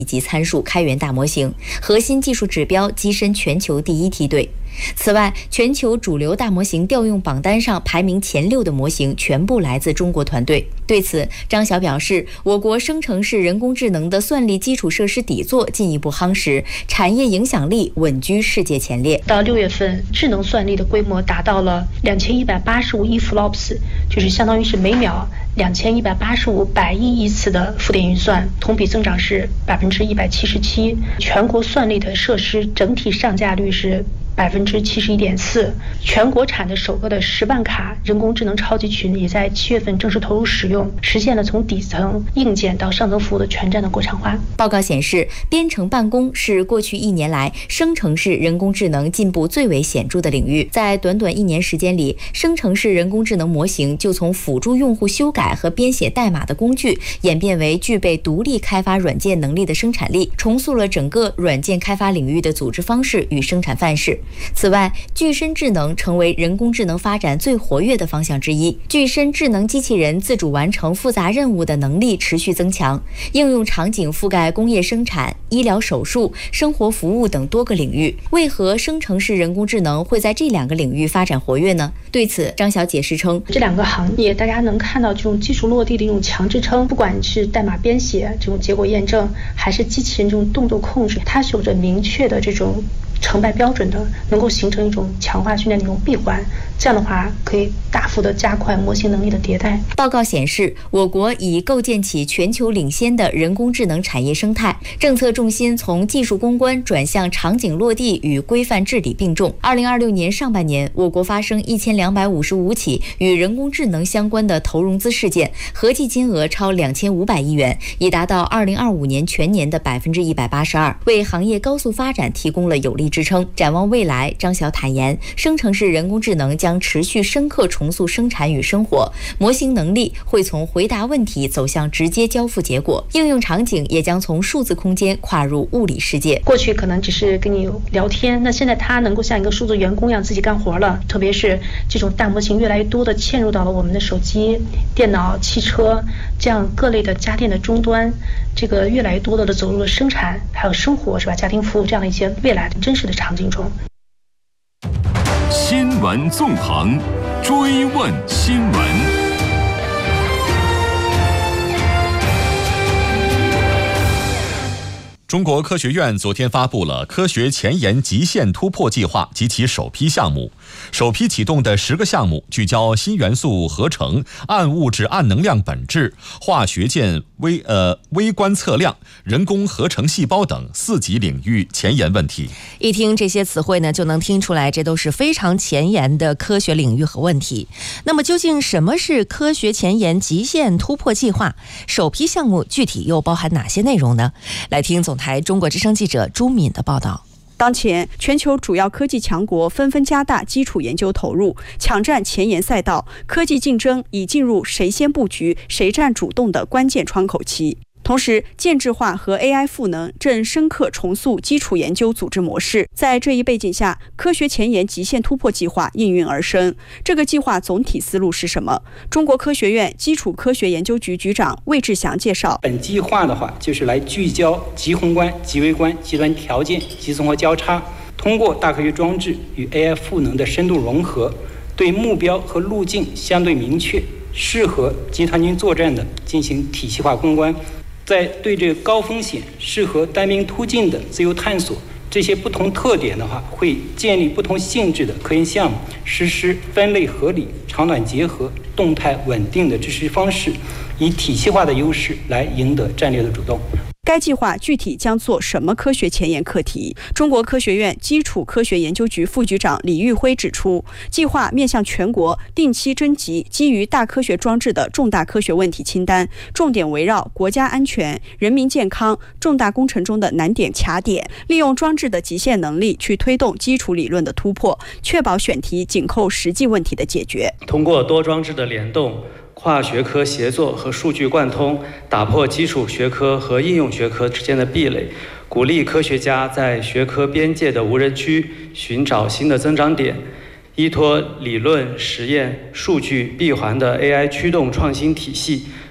以及参数开源大模型，核心技术指标跻身全球第一梯队。此外，全球主流大模型调用榜单上排名前6的模型全部来自中国团队。对此，张晓表示，我国生成式人工智能的算力基础设施底座进一步夯实，产业影响力稳居世界前列。 到6月份，智能算力的规模达到了2185亿 flops， 就是相当于是每秒2185百亿亿次的浮点运算，同比增长是177%。全国算力的设施整体上架率是71.4%，全国产的首个的10万卡人工智能超级群也在7月份正式投入使用，实现了从底层硬件到上层服务的全站的国产化。 报告显示，编程办公是过去1年来生成式人工智能进步最为显著的领域。在短短1年时间里，生成式人工智能模型就从辅助用户修改和编写代码的工具，演变为具备独立开发软件能力的生产力，重塑了整个软件开发领域的组织方式与生产范式。此外，具身智能成为人工智能发展最活跃的方向之一。具身智能机器人自主完成复杂任务的能力持续增强，应用场景覆盖工业生产、医疗手术、生活服务等多个领域。为何生成式人工智能会在这2个领域发展活跃呢？对此，张晓解释称， 这2个行业大家能看到这种技术落地的一种强支撑，不管是代码编写这种结果验证，还是机器人这种动作控制，它是有着明确的这种成败标准的，能够形成一种强化训练的一种闭环，这样的话可以大幅的加快模型能力的迭代。 报告显示，我国已构建起全球领先的人工智能产业生态，政策重心从技术攻关转向场景落地与规范治理并重。2026年上半年，我国发生1255起与人工智能相关的投融资事件，合计金额超2500亿元，已达到2025年全年的182%，为行业高速发展提供了有力支撑。展望未来，张晓坦言，生成式人工智能将持续深刻重塑生产与生活，模型能力会从回答问题走向直接交付结果，应用场景也将从数字空间跨入物理世界。 过去可能只是跟你聊天，那现在它能够像一个数字员工一样自己干活了，特别是这种大模型越来越多的嵌入到了我们的手机、电脑、汽车这样各类的家电的终端，这个越来越多的走入了生产还有生活，是吧？家庭服务这样的一些未来的真实的场景中。 新闻纵横，追问新闻。 中国科学院昨天发布了科学前沿极限突破计划及其首批项目。首批启动的10个项目聚焦新元素合成、暗物质暗能量本质、化学键微观测量、人工合成细胞等4级领域前沿问题。 一听这些词汇呢，就能听出来这都是非常前沿的科学领域和问题。那么究竟什么是科学前沿极限突破计划？首批项目具体又包含哪些内容呢？来听总台中国之声记者朱敏的报道。 当前，全球主要科技强国纷纷加大基础研究投入，抢占前沿赛道，科技竞争已进入谁先布局、谁占主动的关键窗口期。同时，建制化和 AI 赋能正深刻重塑基础研究组织模式。在这一背景下，科学前沿极限突破计划应运而生。这个计划总体思路是什么？中国科学院基础科学研究局局长魏志祥介绍， 本计划的话，就是来聚焦极宏观、极微观、极端条件、极综合交叉，通过大科学装置与 AI 赋能的深度融合，对目标和路径相对明确、适合集团军作战的进行体系化攻关。在对这个高风险、适合单兵突进的自由探索这些不同特点的话，会建立不同性质的科研项目，实施分类合理、长短结合、动态稳定的支持方式，以体系化的优势来赢得战略的主动。 该计划具体将做什么科学前沿课题？中国科学院基础科学研究局副局长李玉辉指出，计划面向全国定期征集基于大科学装置的重大科学问题清单，重点围绕国家安全、人民健康、重大工程中的难点卡点，利用装置的极限能力去推动基础理论的突破，确保选题紧扣实际问题的解决。 通过多装置的联动、跨学科协作和数据贯通，打破基础学科和应用学科之间的壁垒，鼓励科学家在学科边界的无人区寻找新的增长点，依托理论、实验、数据闭环的 AI 驱动创新体系，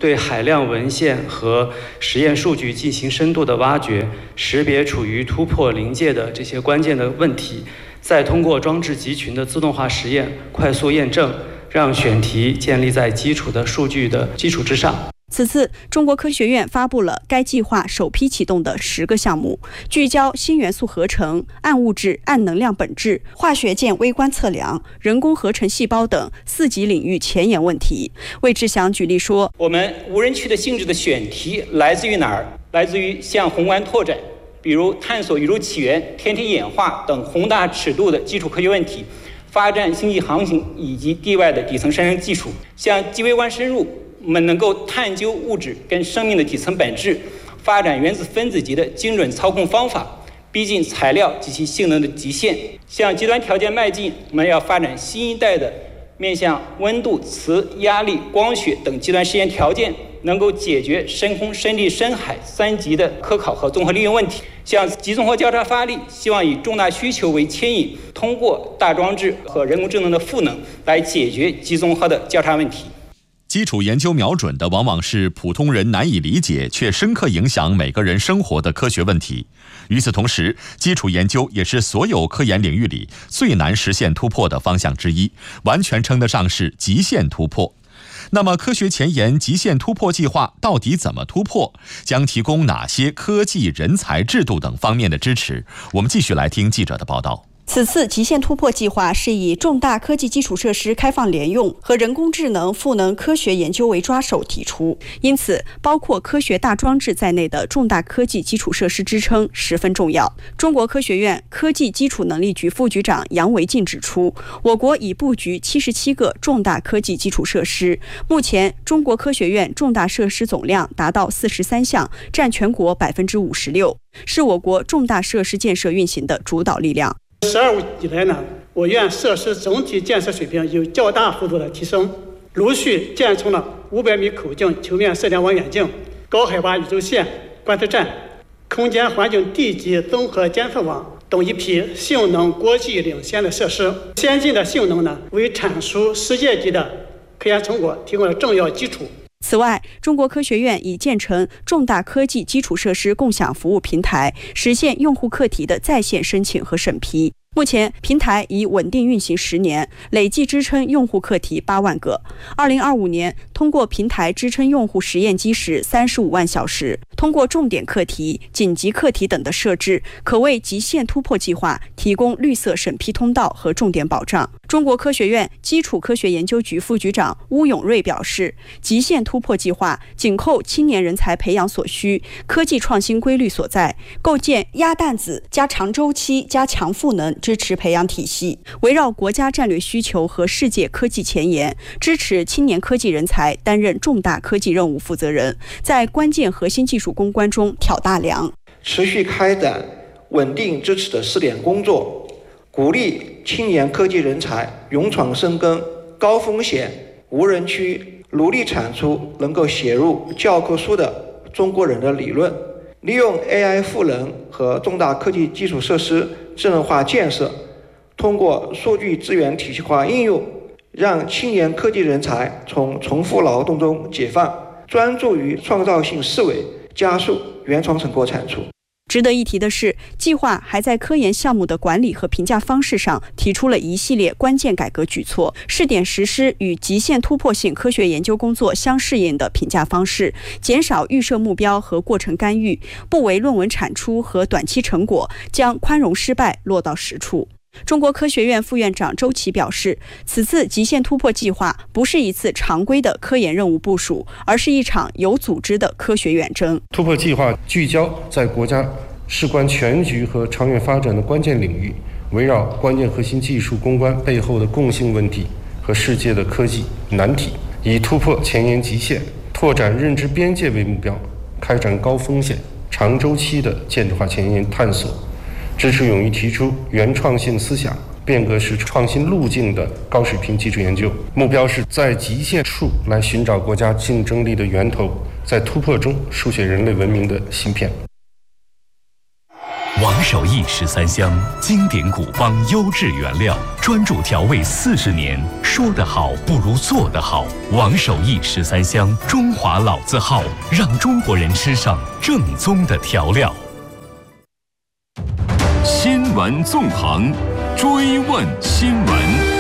对海量文献和实验数据进行深度的挖掘，识别处于突破临界的这些关键的问题，再通过装置集群的自动化实验快速验证，让选题建立在基础的数据的基础之上。 此次，中国科学院发布了该计划首批启动的10个项目，聚焦新元素合成、暗物质、暗能量本质、化学键微观测量、人工合成细胞等4级领域前沿问题。魏志祥举例说， 我们无人区的性质的选题来自于哪儿？来自于向宏观拓展，比如探索宇宙起源、天体演化等宏大尺度的基础科学问题，发展星际航行以及地外的底层生成技术，向极微观深入，我们能够探究物质跟生命的底层本质，发展原子分子级的精准操控方法，逼近材料及其性能的极限。向极端条件迈进，我们要发展新一代的面向温度、磁、压力、光学等极端实验条件，能够解决深空、深地、深海3级的科考和综合利用问题。向极综合交叉发力，希望以重大需求为牵引，通过大装置和人工智能的赋能来解决极综合的交叉问题。 基础研究瞄准的往往是普通人难以理解却深刻影响每个人生活的科学问题。与此同时，基础研究也是所有科研领域里最难实现突破的方向之一，完全称得上是极限突破。那么，科学前沿极限突破计划到底怎么突破？将提供哪些科技、人才、制度等方面的支持？我们继续来听记者的报道。 此次极限突破计划是以重大科技基础设施开放联用和人工智能赋能科学研究为抓手提出，因此包括科学大装置在内的重大科技基础设施支撑十分重要。中国科学院科技基础能力局副局长杨维进指出，我国已布局77个重大科技基础设施，目前中国科学院重大设施总量达到43项，占全国56%，是我国重大设施建设运行的主导力量。 12五以来呢，我院设施总体建设水平有较大幅度的提升，陆续建成了500米口径球面射电望远镜、高海拔宇宙线观测站、空间环境地级综合监测网等一批性能国际领先的设施。先进的性能呢，为阐述世界级的科研成果提供了重要基础。 此外，中国科学院已建成重大科技基础设施共享服务平台，实现用户课题的在线申请和审批。目前，平台已稳定运行10年，累计支撑用户课题8万个。2025年，通过平台支撑用户实验机时35万小时。通过重点课题、紧急课题等的设置，可为极限突破计划提供绿色审批通道和重点保障。中国科学院基础科学研究局副局长邬永瑞表示，极限突破计划紧扣青年人才培养所需、科技创新规律所在，构建鸭蛋子加长周期加强赋能支持培养体系，围绕国家战略需求和世界科技前沿，支持青年科技人才担任重大科技任务负责人，在关键核心技术攻关中挑大梁。 持续开展稳定支持的试点工作，鼓励青年科技人才勇闯深耕高风险无人区，努力产出能够写入教科书的中国人的理论，利用 AI 赋能和重大科技基础设施智能化建设，通过数据资源体系化应用，让青年科技人才从重复劳动中解放，专注于创造性思维，加速原创成果产出。 值得一提的是，计划还在科研项目的管理和评价方式上提出了一系列关键改革举措，试点实施与极限突破性科学研究工作相适应的评价方式，减少预设目标和过程干预，不为论文产出和短期成果，将宽容失败落到实处。中国科学院副院长周琦表示，此次极限突破计划不是一次常规的科研任务部署，而是一场有组织的科学远征。 突破计划聚焦在国家事关全局和长远发展的关键领域，围绕关键核心技术攻关背后的共性问题和世界的科技难题，以突破前沿极限、拓展认知边界为目标，开展高风险、长周期的建制化前沿探索，支持勇于提出原创性思想、变革式创新路径的高水平基础研究。目标是在极限处来寻找国家竞争力的源头，在突破中书写人类文明的芯片。 王守义13香，经典古方优质原料，专注调味40年， 说得好不如做得好。王守义13香中华老字号，让中国人吃上正宗的调料。 新闻纵横，追问新闻。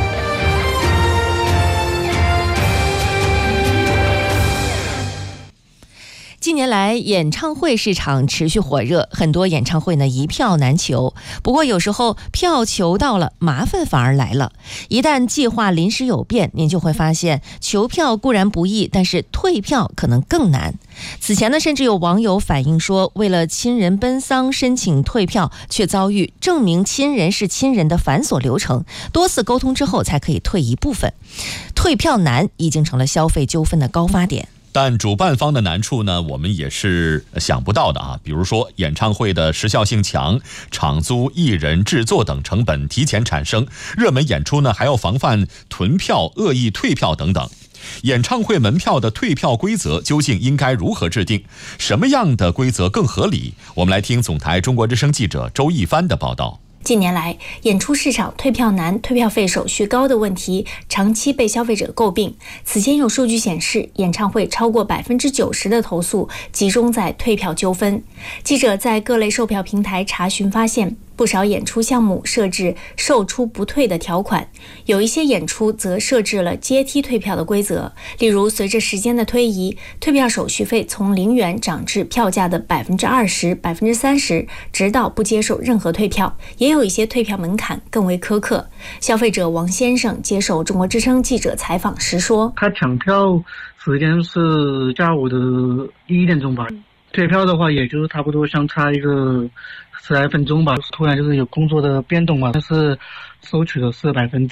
近年来，演唱会市场持续火热，很多演唱会呢一票难求。不过有时候票求到了，麻烦反而来了。一旦计划临时有变，您就会发现求票固然不易，但是退票可能更难。此前呢，甚至有网友反映说，为了亲人奔丧申请退票，却遭遇证明亲人是亲人的繁琐流程，多次沟通之后才可以退一部分。退票难已经成了消费纠纷的高发点。 但主办方的难处呢，我们也是想不到的啊。比如说，演唱会的时效性强，场租、艺人、制作等成本提前产生，热门演出呢还要防范囤票、恶意退票等等。演唱会门票的退票规则究竟应该如何制定？什么样的规则更合理？我们来听总台中国之声记者周一帆的报道。 近年来，演出市场退票难、退票费手续高的问题长期被消费者诟病。此前有数据显示，演唱会超过90%的投诉集中在退票纠纷。记者在各类售票平台查询发现，不少演出项目设置售出不退的条款，有一些演出则设置了阶梯退票的规则。例如，随着时间的推移，退票手续费从0元涨至票价的20%、30%，直到不接受任何退票。也有一些退票门槛更为苛刻。消费者王先生接受中国之声记者采访时说：“ 他抢票时间是下午的1点钟吧，退票的话也就差不多相差一个10来分钟吧。突然就是有工作的变动嘛，但是收取的是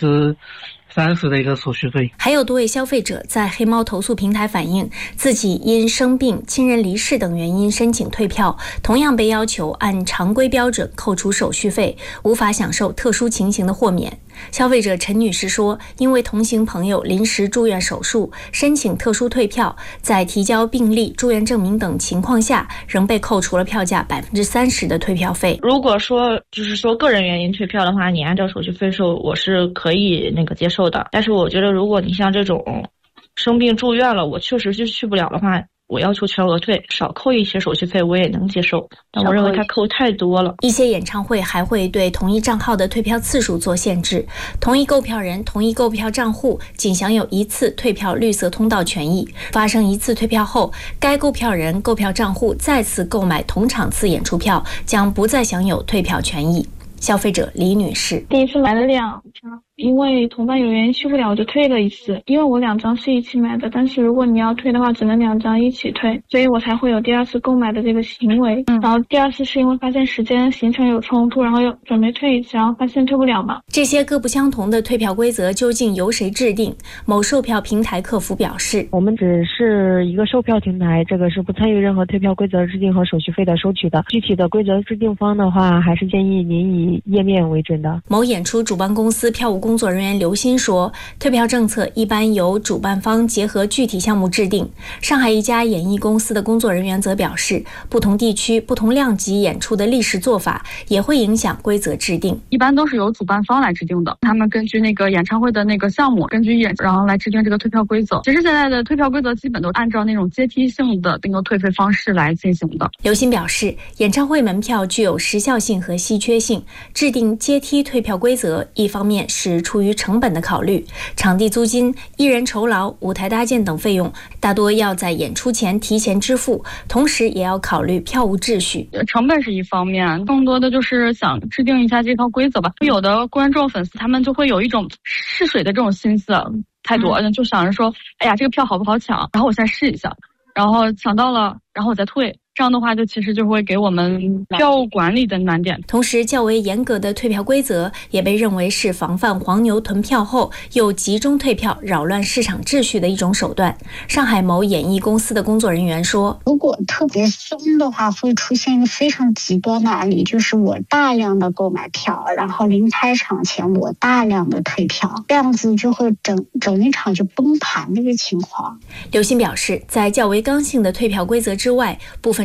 30%的一个手续费。” 还有多位消费者在黑猫投诉平台反映，自己因生病、亲人离世等原因申请退票，同样被要求按常规标准扣除手续费，无法享受特殊情形的豁免。消费者陈女士说，因为同行朋友临时住院手术，申请特殊退票，在提交病历、住院证明等情况下，仍被扣除了票价30%的退票费。 如果说就是说个人原因退票的话，你按照手续费收，我是可以接受的。但是我觉得，如果你像这种生病住院了，我确实是去不了的话，我要求全额退，少扣一些手续费我也能接受，但我认为它扣太多了。 一些演唱会还会对同一账号的退票次数做限制，同一购票人、同一购票账户仅享有一次退票绿色通道权益，发生一次退票后，该购票人、购票账户再次购买同场次演出票，将不再享有退票权益。消费者李女士： 第一次买了2张，因为同伴有原因去不了，我就退了一次。因为我2张是一起买的，但是如果你要退的话，只能2张一起退，所以我才会有第2次购买的这个行为。然后第2次是因为发现时间行程有冲突，然后又准备退一次，然后发现退不了嘛。 这些各不相同的退票规则究竟由谁制定？某售票平台客服表示： 我们只是一个售票平台，这个是不参与任何退票规则制定和手续费的收取的。具体的规则制定方的话，还是建议您以页面为准的。 某演出主办公司票务工作人员刘鑫说，退票政策一般由主办方结合具体项目制定。上海一家演艺公司的工作人员则表示，不同地区、不同量级演出的历史做法也会影响规则制定。 一般都是由主办方来制定的，他们根据那个演唱会的那个项目，根据然后来制定这个退票规则。其实现在的退票规则基本都按照那种阶梯性的那个退费方式来进行的。 刘鑫表示，演唱会门票具有时效性和稀缺性，制定阶梯退票规则，一方面是出于成本的考虑，场地租金、艺人酬劳、舞台搭建等费用大多要在演出前提前支付，同时也要考虑票务秩序。 成本是一方面，更多的就是想制定一下这套规则吧。有的观众粉丝他们就会有一种试水的这种心思太多，就想着说，哎呀，这个票好不好抢，然后我先试一下，然后抢到了，然后我再退。这样的话，就其实就会给我们票务管理的难点。 同时，较为严格的退票规则也被认为是防范黄牛囤票后又集中退票、扰乱市场秩序的一种手段。上海某演艺公司的工作人员说， 如果特别松的话，会出现一个非常极端的案例，就是我大量的购买票，然后临开场前我大量的退票，这样子就会整一场就崩盘这个情况。 刘鑫表示，在较为刚性的退票规则之外，部分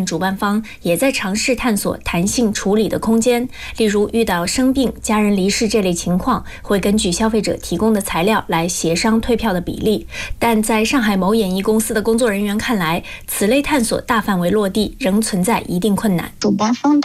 但主办方也在尝试探索弹性处理的空间，例如遇到生病、家人离世这类情况，会根据消费者提供的材料来协商退票的比例。但在上海某演艺公司的工作人员看来，此类探索大范围落地仍存在一定困难。 主办方